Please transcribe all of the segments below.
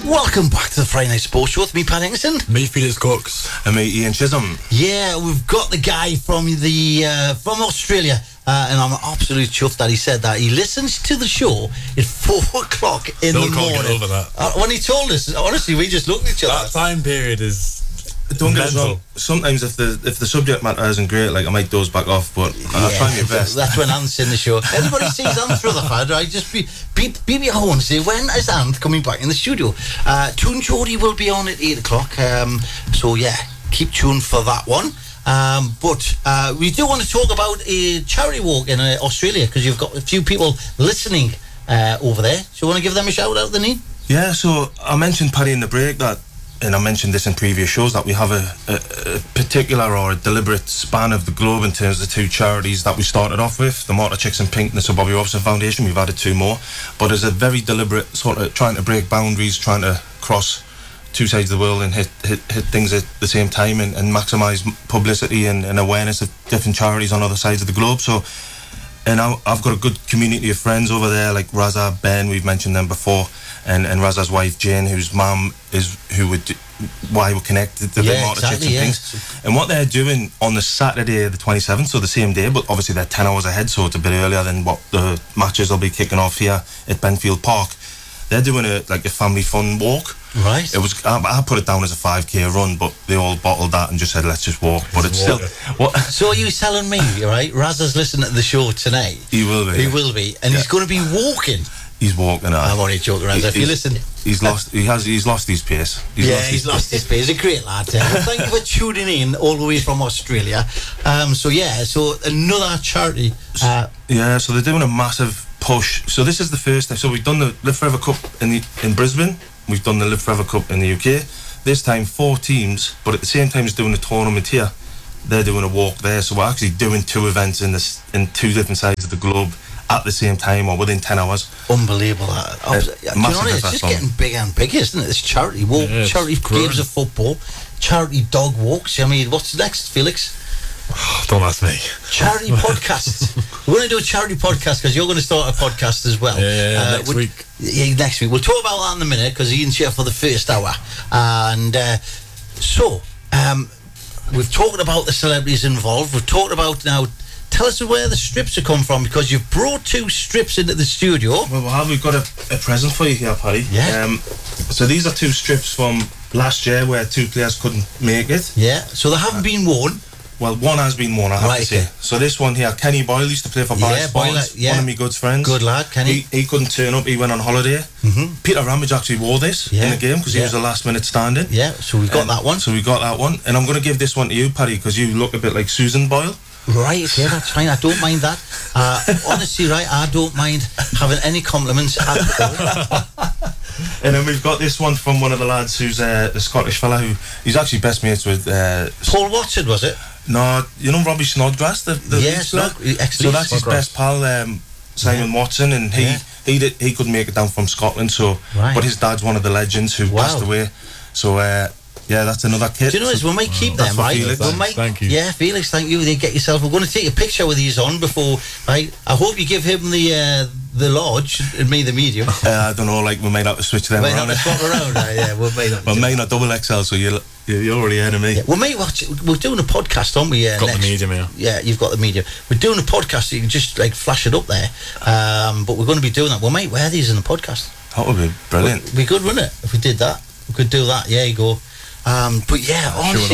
Welcome back to the Friday Night Sports Show with me, Pat Henderson. Me, Felix Cox. And me, Ian Chisholm. Yeah, we've got the guy from from Australia, and I'm absolutely chuffed that he said that. He listens to the show at 4 o'clock in the morning. Can't get over that. When he told us, honestly, we just looked at each other. That time period is... Don't get us wrong. Sometimes if the subject matter isn't great, like I might doze back off, but I'll try my best. That's when Ant's in the show. Everybody sees Ant Rutherford, right? Just beep your horn and say, when is Ant coming back in the studio? Toon Jody will be on at 8 o'clock. So yeah, keep tuned for that one. But we do want to talk about a charity walk in Australia, because you've got a few people listening over there. So you want to give them a shout out, Denis? Yeah, so I mentioned, Paddy, in the break that, and I mentioned this in previous shows, that we have a particular or a deliberate span of the globe in terms of the two charities that we started off with, the Martyr Chicks in Pink and the Sir Bobby Robson Foundation. We've added two more, but as a very deliberate sort of trying to break boundaries, trying to cross two sides of the world and hit things at the same time and maximise publicity and awareness of different charities on other sides of the globe. So, and I've got a good community of friends over there, like Raza, Ben, we've mentioned them before, and Raza's wife Jane, whose mum is why we're connected to the Martyr Chicks and Pinks. And what they're doing on the Saturday the 27th, so the same day, but obviously they're 10 hours ahead, so it's a bit earlier than what the matches will be kicking off here at Benfield Park. They're doing a family fun walk. Right. It was. I put it down as a 5k run, but they all bottled that and just said, "Let's just walk." But it's still. What? So are you telling me, right? Raza's listening to the show tonight. He will be. He will be, and he's going to be walking. He's walking. I'm only joking, Raza. If you listen, he's lost. He's lost his pace. He's lost his pace. He's a great lad. Thank you for tuning in all the way from Australia. So another charity. So they're doing a massive push. So this is the first time. So we've done the Live Forever Cup in Brisbane. We've done the Live Forever Cup in the UK. This time 4 teams, but at the same time as doing a tournament here, they're doing a walk there. So we're actually doing 2 events in 2 different sides of the globe at the same time or within 10 hours. Unbelievable. Do you know what it is? It's just getting bigger and bigger, isn't it? This charity walk, charity games of football, charity dog walks. I mean, what's next, Felix? Don't ask me. Charity podcasts. We're going to do a charity podcast because you're going to start a podcast as well. Next week. Yeah, next week. We'll talk about that in a minute because Ian's here for the first hour. And we've talked about the celebrities involved. We've talked about now. Tell us where the strips have come from, because you've brought 2 strips into the studio. Well, we've got a present for you here, Paddy. Yeah. So these are 2 strips from last year where 2 players couldn't make it. Yeah. So they haven't been worn. Well, one has been worn, I have to say. So this one here, Kenny Boyle used to play for Paris Spartans, one of my good friends. Good lad, Kenny. He couldn't turn up, he went on holiday. Mm-hmm. Peter Ramage actually wore this in the game because he was the last minute standing. Yeah, so we've got that one. So we got that one. And I'm going to give this one to you, Paddy, because you look a bit like Susan Boyle. Right, yeah, that's fine. I don't mind that. Honestly, right, I don't mind having any compliments at all. And then we've got this one from one of the lads who's the Scottish fella he's actually best mates with... Paul Watson, was it? No, you know Robbie Snodgrass, the so that's his best pal, Simon Watson, and he couldn't make it down from Scotland, but his dad's one of the legends who passed away. So that's another kit. Do you know what? We might keep them, right? Thank you. Yeah, Felix, thank you. They get yourself. We're going to take a picture with these on before, right? I hope you give him the large and me the medium. I don't know, like we might have to switch them around. Swap around, yeah. Well, mine are double XL, so you're already ahead of me. Yeah. Well, mate, we're doing a podcast, aren't we? Got the medium here. Yeah, you've got the medium. We're doing a podcast, so you can just like flash it up there. But we're going to be doing that. Well, mate, wear these in the podcast. That would be brilliant. It'd be good, wouldn't it? If we did that, we could do that. Yeah, you go. But yeah, honestly,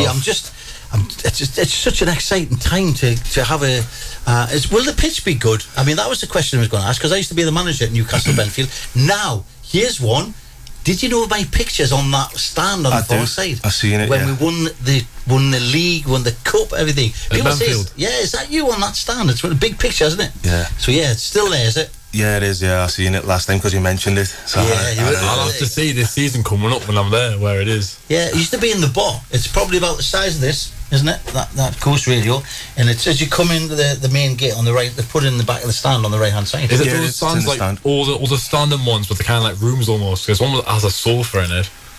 it's such an exciting time to have a. Will the pitch be good? I mean, that was the question I was going to ask, because I used to be the manager at Newcastle Benfield. Now, here's one. Did you know my pictures on that stand on the far side? I've seen it. When we won the league, won the cup, everything. People say, is that you on that stand? It's a big picture, isn't it? Yeah. So yeah, it's still there, is it? Yeah, it is. Yeah, I seen it last time because you mentioned it. So I'll have to see this season coming up when I'm there, where it is. Yeah, it used to be in the bar. It's probably about the size of this, isn't it? That Coast Radio, and it's as you come into the main gate on the right. They put it in the back of the stand on the right hand side. Is it those stands like all the standing ones, but the kind of like rooms almost? There's one that has a sofa in it.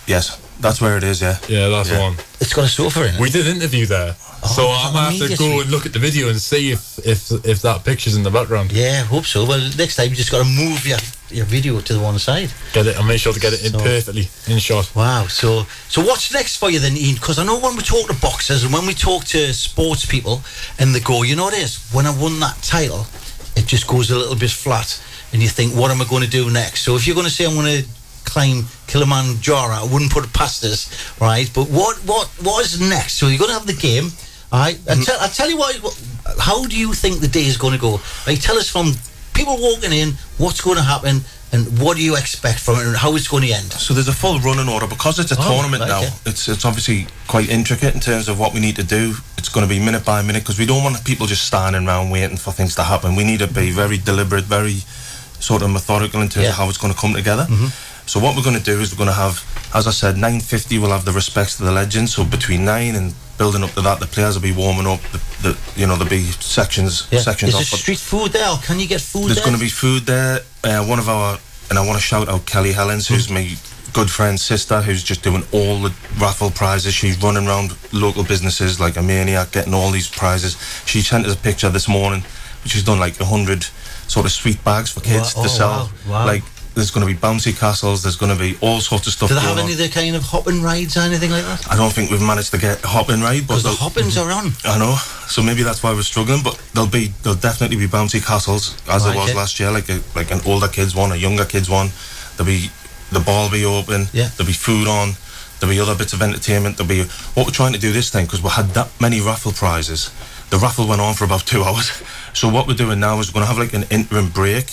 Yes, that's where it is. Yeah. Yeah, that's Yeah. one. It's got a sofa in it. We did an interview there, so I might have to go and look at the video and see if that picture's in the background. Yeah, hope so. Well, next time you just got to move your video to the one side. Get it and make sure to get it in perfectly in shot. Wow. So what's next for you then, Ian? Because I know when we talk to boxers and when we talk to sports people and they go, you know what it is? When I won that title, it just goes a little bit flat, and you think, what am I going to do next? So if you're going to say I'm going to climb Kilimanjaro, I wouldn't put it past us, right? But what is next? So you're going to have the game, all right? I'll tell you what. How do you think the day is going to go? Like, tell us from people walking in, what's going to happen, and what do you expect from it, and how it's going to end? So there's a full running order because it's a tournament right, now. yeah. It's obviously quite intricate in terms of what we need to do. It's going to be minute by minute because we don't want people just standing around waiting for things to happen. We need to be very deliberate, very sort of methodical in terms of how it's going to come together. So what we're going to do is we're going to have, as I said, 9:50 we'll have the respects to the legends. So between 9 and building up to that, the players will be warming up. There'll be sections Is off. there street food there, or can you get food There's there? going to be food there. One of our, and I want to shout out Kelly Helens, who's my good friend's sister, who's just doing all the raffle prizes. She's running around local businesses like a maniac, getting all these prizes. She sent us a picture this morning, which she's done like 100 sort of sweet bags for kids to sell. Wow. Like, there's going to be bouncy castles, there's going to be all sorts of stuff. Do they going have on. any of the kind of hopping rides or anything like that? I don't think we've managed to get a hopping ride, but Because the hoppings are on. I know, so maybe that's why we're struggling. But there'll definitely be bouncy castles, as there was last year, like an older kids one, a younger kids one. There'll be the ball be open. Yeah. There'll be food on. There'll be other bits of entertainment. There'll be what we're trying to do this time, because we had that many raffle prizes. The raffle went on for about 2 hours. So what we're doing now is we're going to have like an interim break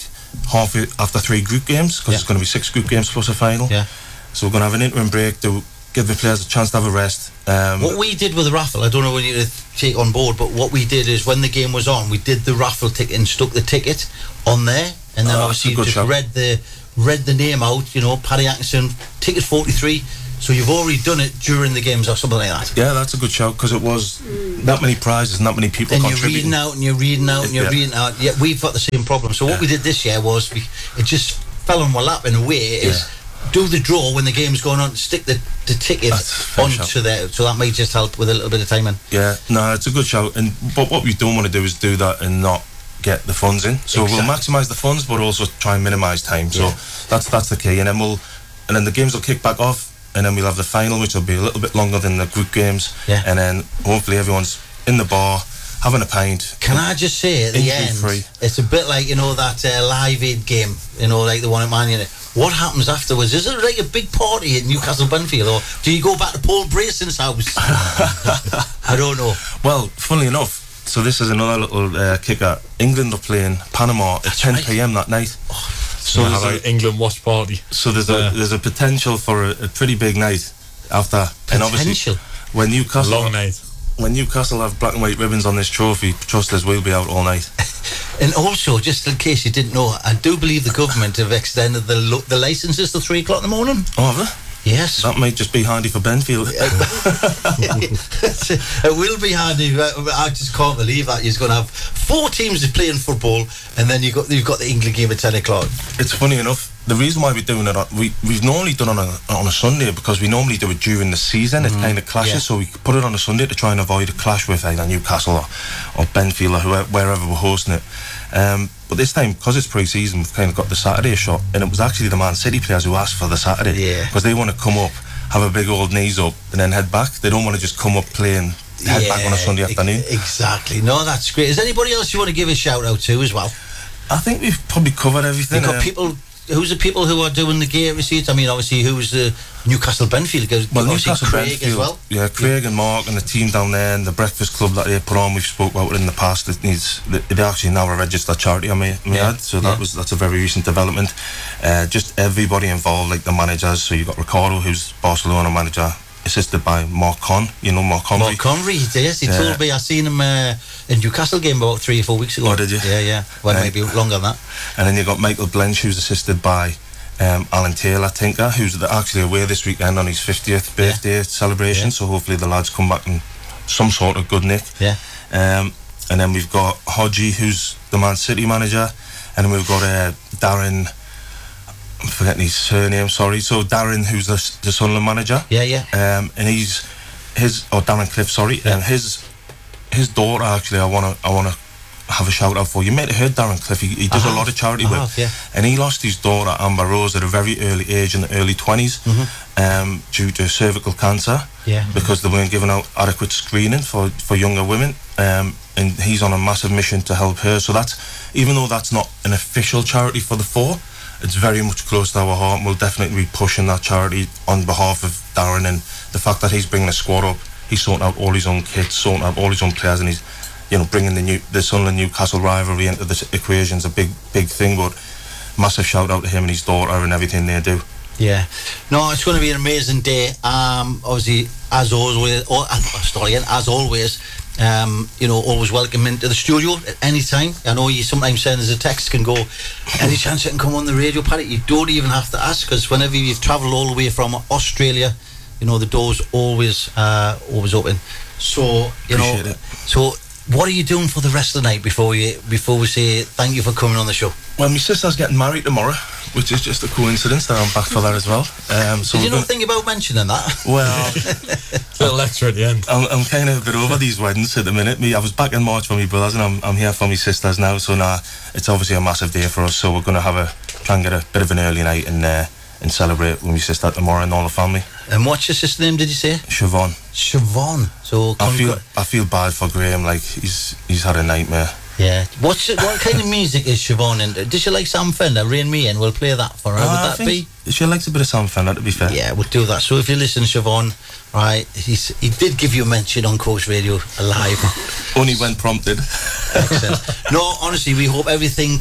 after 3 group games, because it's going to be 6 group games plus a final. Yeah. So we're going to have an interim break to give the players a chance to have a rest. What we did with the raffle, I don't know when you take on board, but what we did is when the game was on, we did the raffle ticket and stuck the ticket on there, and then obviously you just read the name out, Paddy Atkinson, ticket 43. So you've already done it during the games or something like that. Yeah, that's a good shout, because it was that many prizes and that many people contributing. And you're reading out. Yeah, we've got the same problem. So what we did this year was it just fell on my lap in a way. Is do the draw when the game's going on, stick the ticket onto there. So that may just help with a little bit of timing. Yeah, no, it's a good shout. But what we don't want to do is do that and not get the funds in. So we'll maximise the funds, but also try and minimise time. So that's the key. And then the games will kick back off. And then we'll have the final, which will be a little bit longer than the group games. Yeah. And then hopefully everyone's in the bar, having a pint. Can I just say, at the end, it's a bit like, that Live Aid game, like the one at Man United. What happens afterwards? Is it like a big party at Newcastle Benfield, or do you go back to Paul Brayson's house? I don't know. Well, funnily enough, so this is another little kicker. England are playing Panama at 10 p.m. that night. So there's an England watch party. So there's a potential for a pretty big night after. And obviously, when Newcastle have black and white ribbons on this trophy, trust us, we'll be out all night. And also, just in case you didn't know, I do believe the government have extended the licences to 3 o'clock in the morning. Oh, have they? Yes. That might just be handy for Benfield. It will be handy. I just can't believe that you're going to have 4 teams playing football, and then you've got the England game at 10 o'clock. It's funny enough. The reason why we're doing it, we've normally done it on a Sunday, because we normally do it during the season. It kind of clashes, so we put it on a Sunday to try and avoid a clash with either Newcastle or Benfield or wherever we're hosting it. But this time, because it's pre-season, we've kind of got the Saturday shot, and it was actually the Man City players who asked for the Saturday, because they want to come up, have a big old knees up, and then head back. They don't want to just come up playing, head back on a Sunday afternoon. Exactly. No, that's great. Is there anybody else you want to give a shout out to as well? I think we've probably covered everything. You've got people. Who's the people who are doing the gate receipts? I mean, obviously, who's the Newcastle Benfield? Well, Newcastle Craig Benfield as well. Yeah, Craig and Mark and the team down there, and the breakfast club that they put on. We've spoke about it in the past. They actually now a registered charity on me ad, so that's a very recent development. Just everybody involved, like the managers. So you got Ricardo, who's Barcelona manager, assisted by Mark Con. You know Mark Conry. Mark Conry, yes, he told me. I seen him in Newcastle game about 3 or 4 weeks ago. Oh, did you? Yeah. Well, maybe longer than that. And then you got Michael Blench, who's assisted by Alan Taylor Tinker, who's actually away this weekend on his 50th birthday celebration. So hopefully the lads come back in some sort of good nick. Yeah. And then we've got Hodgie, who's the Man City manager, and then we've got Darren. I'm forgetting his surname, sorry. So Darren, who's the Sunderland manager. Yeah. And Darren Cliff, sorry. Yeah. And his daughter, actually, I wanna have a shout out for. You might have heard Darren Cliff. He does a lot of charity work. Yeah. And he lost his daughter Amber Rose at a very early age, in the early 20s, due to cervical cancer. Yeah. Because they weren't giving out adequate screening for younger women. And he's on a massive mission to help her. So that's, even though that's not an official charity for the Four, it's very much close to our heart, and we'll definitely be pushing that charity on behalf of Darren. And the fact that he's bringing a squad up, he's sorting out all his own kits, sorting out all his own players, and he's, you know, bringing the Sunderland Newcastle rivalry into the equation's a big thing. But massive shout out to him and his daughter and everything they do. Yeah, no, it's going to be an amazing day. Obviously, as always, you know, always welcome into the studio at any time. I know you sometimes send us a text, can go, any chance you can come on the radio, Paddy? You don't even have to ask, because whenever you've travelled all the way from Australia, you know, the door's always open. So, you know, Appreciate it. So what are you doing for the rest of the night before we say thank you for coming on the show? Well, my sister's getting married tomorrow, which is just a coincidence that I'm back for that as well. So Did you not think about mentioning that? Well, little lecture at the end. I'm kind of a bit over these weddings at the minute. I was back in March for my brothers, and I'm here for my sisters now. So now it's obviously a massive day for us. So we're going to try and get a bit of an early night and celebrate with my sister tomorrow and all the family. And what's your sister's name, did you say? Siobhan. Siobhan. So I feel bad for Graham. Like he's had a nightmare. Yeah. What kind of music is Siobhan into? Does she like Sam Fender? Rain Me In, we'll play that for her. Would that be? She likes a bit of Sam Fender, to be fair. Yeah, we'll do that. So if you listen, Siobhan, right, he did give you a mention on Coast Radio Alive. Only when prompted. Excellent. No, honestly, we hope everything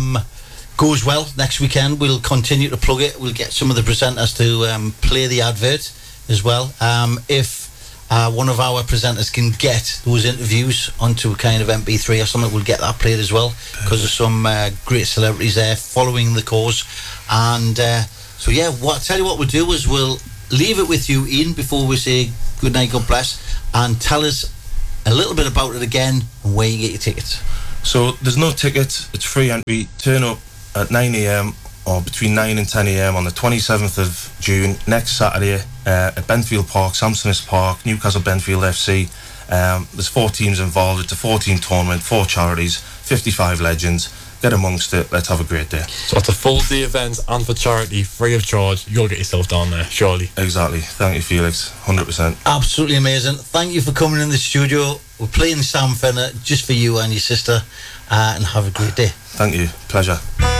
goes well next weekend. We'll continue to plug it. We'll get some of the presenters to play the advert as well. If one of our presenters can get those interviews onto a kind of MP3 or something, we'll get that played as well, because there's some great celebrities there following the cause. And so yeah, I'll tell you what we'll do is we'll leave it with you, Ian, before we say good night, God bless, and tell us a little bit about it again and where you get your tickets. So there's no tickets, it's free entry. Turn up at 9 a.m. or between 9 and 10 a.m. on the 27th of June, next Saturday, at Benfield Park, Samsonist Park, Newcastle Benfield FC. There's 4 teams involved. It's a 4-team tournament, 4 charities, 55 legends. Get amongst it. Let's have a great day. So it's a full day event and for charity, free of charge. You'll get yourself down there, surely. Exactly. Thank you, Felix. 100%. Absolutely amazing. Thank you for coming in the studio. We're playing Sam Fender just for you and your sister, and have a great day. Thank you. Pleasure.